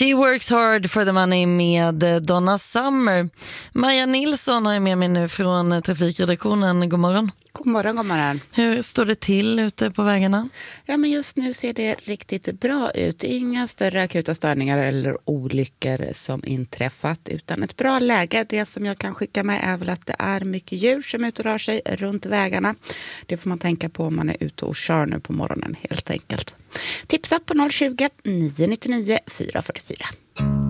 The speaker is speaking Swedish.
She works hard for the money med Donna Summer. Maja Nilsson har jag med mig nu från trafikredaktionen. God morgon. God morgon, god morgon. Hur står det till ute på vägarna? Ja, men just nu ser det riktigt bra ut. Inga större akuta störningar eller olyckor som inträffat, utan ett bra läge. Det som jag kan skicka med är väl att det är mycket djur som är ute och rör sig runt vägarna. Det får man tänka på om man är ute och kör nu på morgonen helt enkelt. Tipsa på 020 999 444.